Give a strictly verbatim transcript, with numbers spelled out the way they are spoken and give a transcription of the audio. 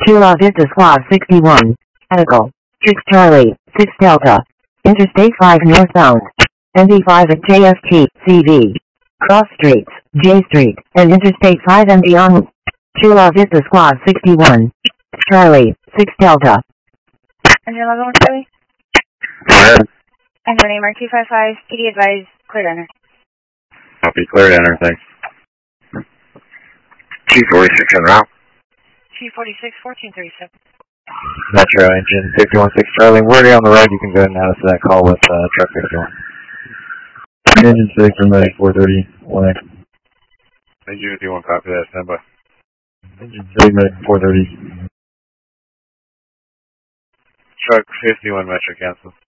Chula Vista Squad sixty-one. Echo. six Charlie, six Delta. Interstate five northbound. N D five at J S T, C V. Cross Streets, J Street, and Interstate five and beyond. Chula Vista Squad sixty-one. Charlie, six Delta. And your level one, Charlie? Go ahead. And your name are two five five, P D advised, clear to enter. Copy, clear to enter, thanks. G forty-six en route. G forty-six, fourteen thirty-seven. Metro engine fifty-one six Charlie. We're already on the road. You can go ahead and add us to that call with uh, truck fifty-one. Engine six from Medic four thirty, one X. Engine fifty-one, copy that, stand by. Engine six, Medic four thirty. Truck fifty-one, Metro cancel.